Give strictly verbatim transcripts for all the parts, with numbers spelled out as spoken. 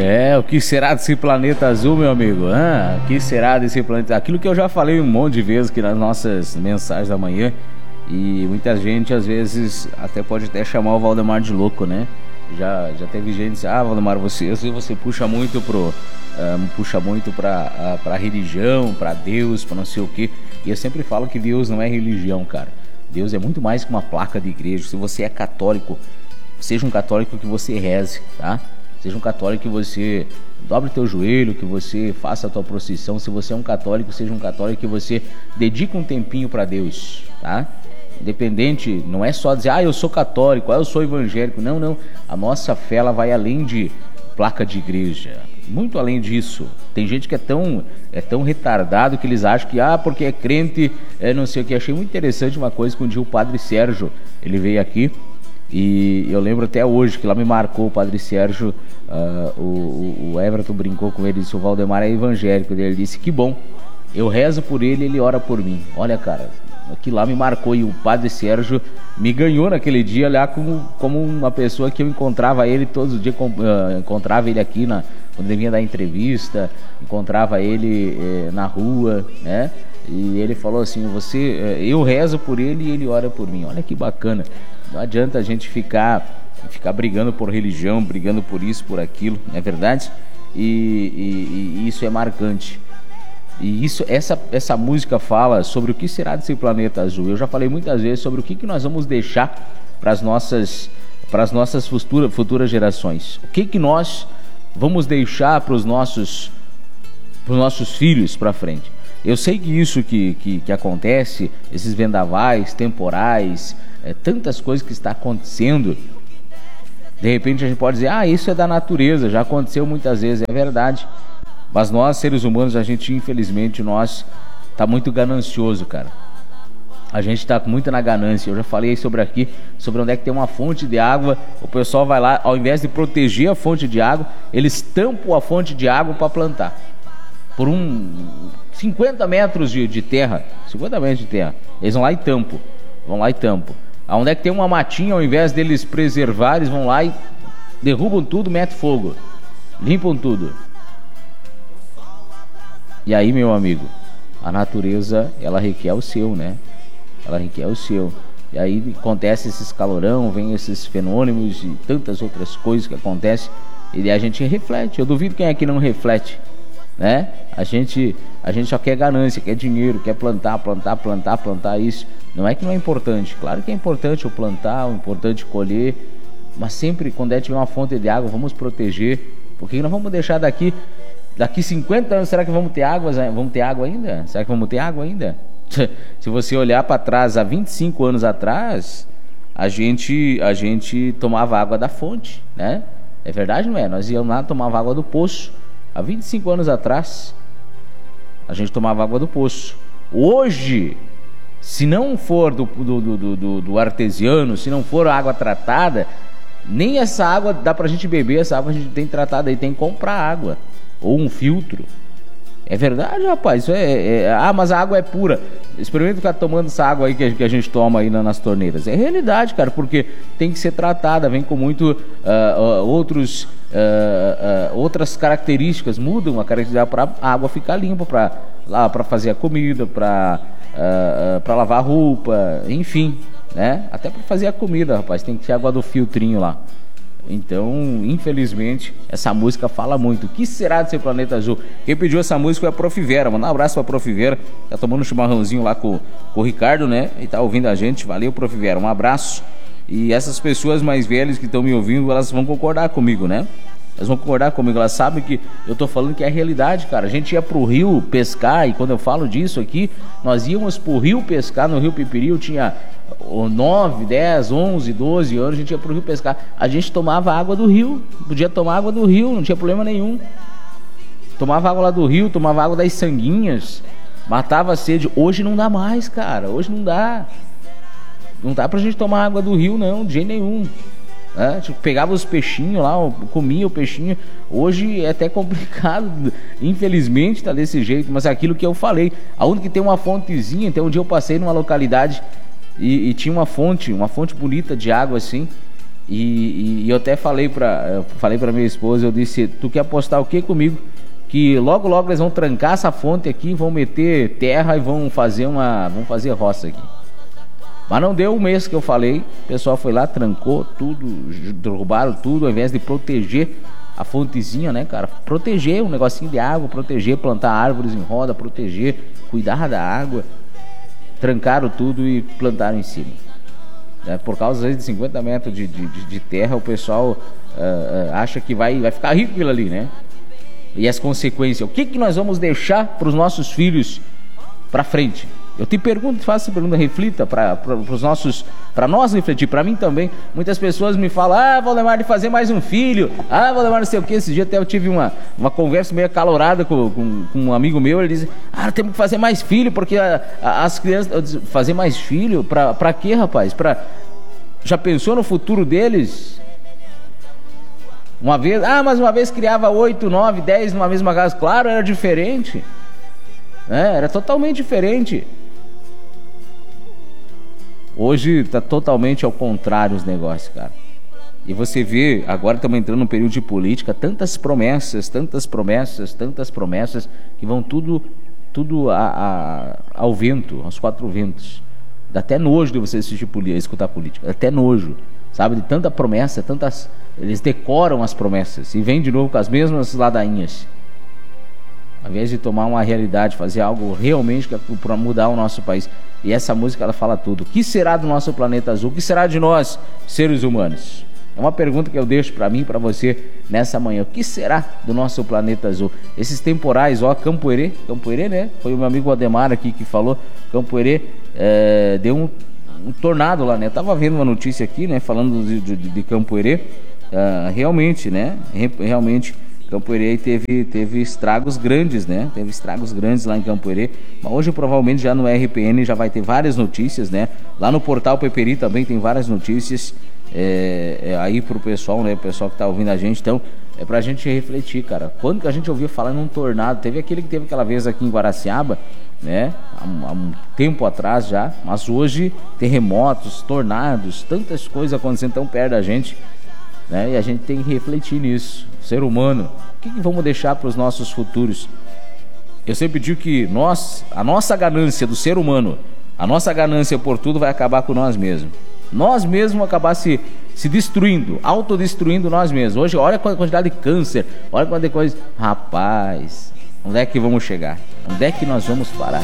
É, o que será desse planeta azul, meu amigo? Ah, o que será desse planeta? Aquilo que eu já falei um monte de vezes aqui nas nossas mensagens da manhã. E muita gente, às vezes, até pode até chamar o Valdemar de louco, né? Já, já teve gente que disse, ah, Valdemar, você, você puxa muito pro... Um, puxa muito pra, uh, pra religião, pra Deus, pra não sei o quê. E eu sempre falo que Deus não é religião, cara. Deus é muito mais que uma placa de igreja. Se você é católico, seja um católico que você reze, tá? Seja um católico que você dobre teu joelho, que você faça a tua procissão. Se você é um católico, seja um católico que você dedique um tempinho para Deus, tá? Independente, não é só dizer, ah, eu sou católico, ah, eu sou evangélico. Não, não. A nossa fé, ela vai além de placa de igreja. Muito além disso. Tem gente que é tão, é tão retardado que eles acham que, ah, porque é crente, é não sei o que. Achei muito interessante uma coisa que um dia o Padre Sérgio, ele veio aqui. E eu lembro até hoje que lá me marcou o Padre Sérgio, uh, o, o Everton brincou com ele, disse, o Valdemar é evangélico. Ele disse, que bom, eu rezo por ele, ele ora por mim. Olha, cara, aquilo lá me marcou. E o Padre Sérgio me ganhou naquele dia lá como, como uma pessoa que eu encontrava ele todos os dias, uh, encontrava ele aqui na, quando ele vinha dar entrevista, encontrava ele eh, na rua, né? E ele falou assim, você, eh, eu rezo por ele e ele ora por mim. Olha que bacana. Não adianta a gente ficar, ficar brigando por religião, brigando por isso, por aquilo, não é verdade? E, e, e isso é marcante. E isso, essa, essa música fala sobre o que será desse planeta azul. Eu já falei muitas vezes sobre o que, que nós vamos deixar para as nossas, para as nossas futura, futuras gerações. O que, que nós vamos deixar para os nossos, para os nossos filhos para frente. Eu sei que isso que, que, que acontece, esses vendavais, temporais, é, tantas coisas que está acontecendo, de repente a gente pode dizer, ah, isso é da natureza, já aconteceu muitas vezes, é verdade. Mas nós, seres humanos, a gente, infelizmente, nós tá muito ganancioso, cara. A gente está muito na ganância. Eu já falei sobre aqui, sobre onde é que tem uma fonte de água. O pessoal vai lá, ao invés de proteger a fonte de água, eles tampam a fonte de água para plantar. Por um cinquenta metros de, de terra, cinquenta metros de terra, eles vão lá e tampam. Vão lá e tampam. Aonde é que tem uma matinha, ao invés deles preservar, eles vão lá e derrubam tudo, metem fogo. Limpam tudo. E aí, meu amigo, a natureza, ela requer o seu, né? Ela requer o seu. E aí acontece esses calorão, vem esses fenômenos e tantas outras coisas que acontecem. E daí a gente reflete. Eu duvido quem é que não reflete, né? A gente, a gente só quer ganância, quer dinheiro, quer plantar, plantar, plantar, plantar isso. Não é que não é importante. Claro que é importante o plantar, o importante colher. Mas sempre quando é tiver uma fonte de água, vamos proteger. Porque nós vamos deixar daqui, daqui cinquenta anos, será que vamos ter água? Vamos ter água ainda? Será que vamos ter água ainda? Se você olhar para trás, há vinte e cinco anos atrás, a gente, a gente tomava água da fonte, né? É verdade, não é? Nós íamos lá, tomava água do poço. Há vinte e cinco anos atrás, a gente tomava água do poço. Hoje, se não for do, do, do, do, do artesiano, se não for água tratada, nem essa água dá pra gente beber. Essa água a gente tem tratada aí, tem que comprar água ou um filtro. É verdade, rapaz. Isso é, é, ah, mas a água é pura. Experimenta ficar tomando essa água aí que a, que a gente toma aí na, nas torneiras. É realidade, cara, porque tem que ser tratada. Vem com muito uh, uh, outros, uh, uh, outras características. Mudam a característica para a água ficar limpa, para lá para fazer a comida, para uh, uh, para lavar a roupa, enfim, né? Até para fazer a comida, rapaz. Tem que ter água do filtrinho lá. Então, infelizmente, essa música fala muito. O que será desse planeta azul? Quem pediu essa música foi a Prof. Vera. Manda um abraço pra Prof. Vera. Tá tomando um chimarrãozinho lá com, com o Ricardo, né? E tá ouvindo a gente. Valeu, Prof. Vera. Um abraço. E essas pessoas mais velhas que estão me ouvindo, elas vão concordar comigo, né? Elas vão concordar comigo. Elas sabem que eu tô falando que é a realidade, cara. A gente ia pro rio pescar, e quando eu falo disso aqui, nós íamos pro rio pescar, no Rio Pipiri. Eu tinha nove, dez, onze, doze anos, a gente ia pro rio pescar. A gente tomava água do rio, podia tomar água do rio, não tinha problema nenhum. Tomava água lá do rio, tomava água das sanguinhas, matava a sede. Hoje não dá mais, cara, hoje não dá. Não dá pra gente tomar água do rio, não, de jeito nenhum. É, tipo, pegava os peixinhos lá, comia o peixinho. Hoje é até complicado, infelizmente tá desse jeito. Mas é aquilo que eu falei, aonde que tem uma fontezinha. Então um dia eu passei numa localidade E, e tinha uma fonte, uma fonte bonita de água assim. E, e, e eu até falei pra, falei pra minha esposa, eu disse, tu quer apostar o que comigo? Que logo logo eles vão trancar essa fonte aqui, vão meter terra e vão fazer uma, vão fazer roça aqui. Mas não deu um mês que eu falei, o pessoal foi lá, trancou tudo, derrubaram tudo, ao invés de proteger a fontezinha, né, cara? Proteger um negocinho de água, proteger, plantar árvores em roda, proteger, cuidar da água. Trancaram tudo e plantaram em cima. É, por causa, às vezes, de cinquenta metros de, de, de terra, o pessoal uh, uh, acha que vai, vai ficar rico aquilo ali, né? E as consequências, o que, que nós vamos deixar para os nossos filhos para frente? Eu te pergunto, faço essa pergunta, reflita para os nossos, para nós refletir, para mim também. Muitas pessoas me falam, ah, Valdemar, de fazer mais um filho, ah, Valdemar, não sei o que. Esse dia até eu tive uma, uma conversa meio acalorada com, com, com um amigo meu. Ele disse, ah, temos que fazer mais filho, porque a, a, as crianças, eu disse, fazer mais filho, para para quê, rapaz? Pra, já pensou no futuro deles? Uma vez, ah, mas uma vez criava oito, nove, dez numa mesma casa. Claro, era diferente, é, era totalmente diferente. Hoje está totalmente ao contrário os negócios, cara. E você vê, agora estamos entrando num período de política, tantas promessas, tantas promessas, tantas promessas, que vão tudo, tudo a, a, ao vento, aos quatro ventos. Dá até nojo de você assistir, escutar política, dá até nojo, sabe? De tanta promessa, tantas... Eles decoram as promessas e vêm de novo com as mesmas ladainhas. Ao invés de tomar uma realidade, fazer algo realmente para mudar o nosso país. E essa música, ela fala tudo. O que será do nosso planeta azul? O que será de nós, seres humanos? É uma pergunta que eu deixo para mim e para você nessa manhã. O que será do nosso planeta azul? Esses temporais, ó, Campoerê, Campoerê, né? Foi o meu amigo Ademar aqui que falou. Campoerê é, deu um, um tornado lá, né? Eu tava vendo uma notícia aqui, né? Falando de, de, de Campoerê. Uh, realmente, né? Realmente... Campoerê teve, teve estragos grandes, né? Teve estragos grandes lá em Campoerê. Mas hoje provavelmente já no R P N já vai ter várias notícias, né? Lá no portal Peperi também tem várias notícias é, é, aí pro pessoal, né? O pessoal que tá ouvindo a gente. Então, é pra gente refletir, cara. Quando que a gente ouvia falar num tornado? Teve aquele que teve aquela vez aqui em Guaraciaba, né? Há, há um tempo atrás já. Mas hoje, terremotos, tornados, tantas coisas acontecendo tão perto da gente, né? E a gente tem que refletir nisso. Ser humano, o que, que vamos deixar para os nossos futuros? Eu sempre digo que nós, a nossa ganância do ser humano, a nossa ganância por tudo vai acabar com nós mesmos. Nós mesmos vamos acabar se, se destruindo, autodestruindo nós mesmos. Hoje, olha a quantidade de câncer, olha a quantidade de coisa. Rapaz, onde é que vamos chegar? Onde é que nós vamos parar?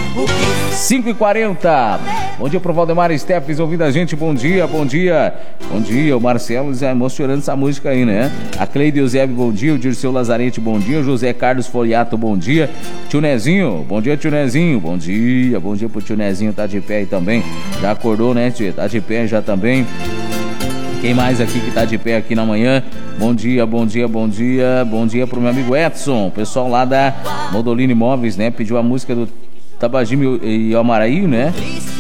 cinco e quarenta. Bom dia pro Valdemar Steffes ouvindo a gente. Bom dia, bom dia. Bom dia, o Marcelo já emocionando essa música aí, né? A Cleide Eusébio, bom dia. O Dirceu Lazarete, bom dia. O José Carlos Foliato, bom dia. Tio Nezinho, bom dia, tio Nezinho. Bom dia, bom dia pro tio Nezinho, tá de pé aí também. Já acordou, né, tio? Tá de pé já também. Quem mais aqui que tá de pé aqui na manhã? Bom dia, bom dia, bom dia. Bom dia pro meu amigo Edson, o pessoal lá da Modolino Imóveis, né? Pediu a música do Tabajime e Amaraí, né?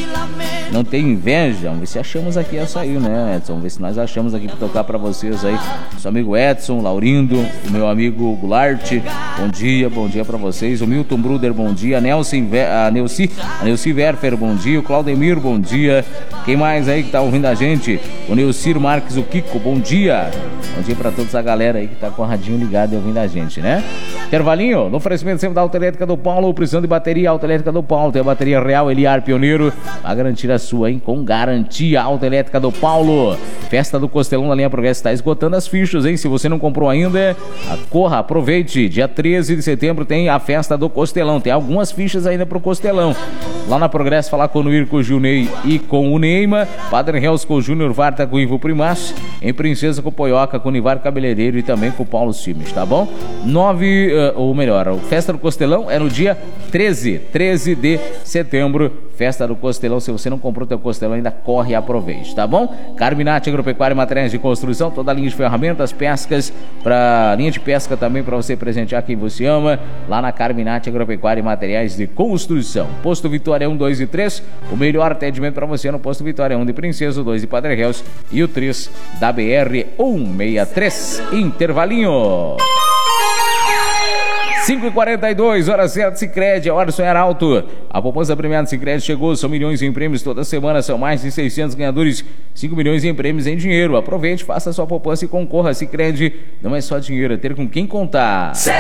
Não tem inveja. Vamos ver se achamos aqui essa aí, né, Edson? Vamos ver se nós achamos aqui pra tocar pra vocês aí. Seu amigo Edson, Laurindo, o meu amigo Goulart, bom dia, bom dia pra vocês. O Milton Bruder, bom dia. A Nelson, a Neuci, a Neuci Werfer, bom dia. O Claudemir, bom dia. Quem mais aí que tá ouvindo a gente? O Neucir Marques, o Kiko, bom dia. Bom dia pra toda essa galera aí que tá com o radinho ligado e ouvindo a gente, né? Intervalinho, no oferecimento sempre da Autoelétrica do Paulo, precisando de bateria, Autoelétrica do Paulo, tem a bateria Real Eliar Pioneiro, a garantir a sua, hein? Com garantia, Autoelétrica do Paulo. Festa do Costelão na linha Progresso está esgotando as fichas, hein? Se você não comprou ainda, corra, aproveite. Dia treze de setembro tem a Festa do Costelão, tem algumas fichas ainda pro Costelão. Lá na Progresso, falar com o Nuir, com o Junei e com o Neima. Padre Reus com o Júnior Varta, com o Ivo Primaço. Em Princesa com o Poioca, com o Nivar Cabeleireiro e também com o Paulo Simes, tá bom? nove, uh, ou melhor, a Festa do Costelão é no dia treze, treze de setembro. Festa do Costelão, se você não comprou teu Costelão, ainda corre e aproveite, tá bom? Carminati Agropecuária e Materiais de Construção, toda a linha de ferramentas, pescas, pra linha de pesca também para você presentear quem você ama, lá na Carminati Agropecuária e Materiais de Construção. Posto Vitória um, dois e três, o melhor atendimento para você no Posto Vitória um de Princesa, o dois de Padre Reus e o três da B R cento e sessenta e três. Intervalinho. cinco e quarenta e dois, hora certa, Sicredi, a hora de sonhar alto. A poupança premiada Sicredi chegou, são milhões em prêmios toda semana, são mais de seiscentos ganhadores, cinco milhões em prêmios em dinheiro. Aproveite, faça sua poupança e concorra. Sicredi não é só dinheiro, é ter com quem contar.